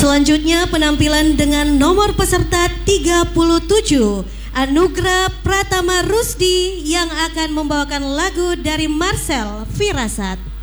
Selanjutnya penampilan dengan nomor peserta 37 Anugrah Pratama Rusdi yang akan membawakan lagu dari Marcel Firasat.